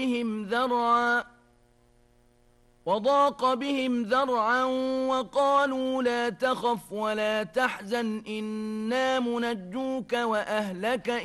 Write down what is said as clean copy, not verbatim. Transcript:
وضاق بهم ذرعا وقالوا لا تخف ولا تحزن إنا منجوك وأهلك